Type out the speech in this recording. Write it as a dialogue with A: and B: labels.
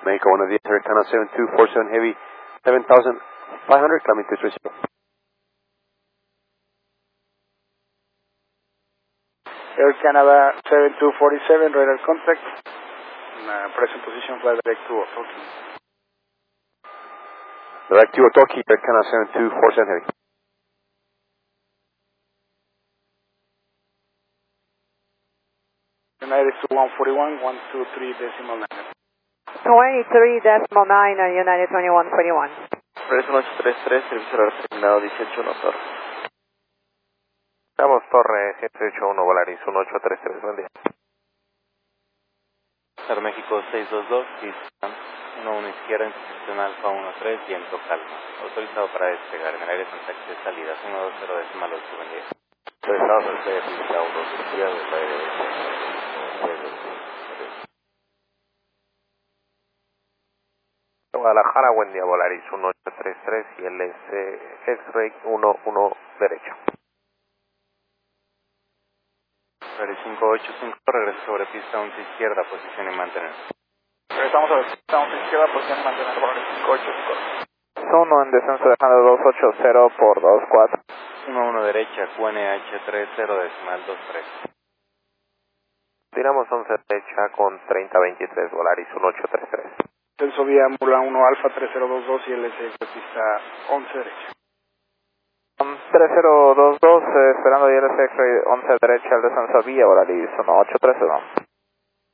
A: Mexico 110, Air Canada 7247 Heavy, 7,500, climbing to 30.
B: Air Canada 7247, radar contact, present position, fly direct to Otoki.
A: Direct to Otoki, Air Canada 7247 Heavy.
B: United to 141, 123.9.
C: 23.9 on United 2141.
D: Regreso 833, servicio horario terminado 18 Torre.
E: Estamos Torre 781, Volaris 1833, buen día.
F: México 622, Houston 11 izquierda, institución Alfa 13, viento calma. Autorizado para despegar en el aire con taxi de salida 120.8, buen día.
E: Autorizado para despegar pista 12 izquierda del aire de Guadalajara, buen día, Volaris 1833 y LS X-Ray 11 derecho.
F: Volaris 585, regreso sobre pista 11 izquierda, posición y mantener.
B: Regresamos sobre pista 11 izquierda, posición y mantener, Volaris 585.
E: Zona en descenso dejando 280 por 24.
F: 11 derecha, QNH 30.23.
E: Tiramos 11 derecha con 3023, Volaris 1833.
B: Descenso vía Mula 1 Alfa 3022 y LS de pista 11 derecha.
E: 3022, esperando ILS X-Ray 11 derecha, el descenso vía Volaris 1832.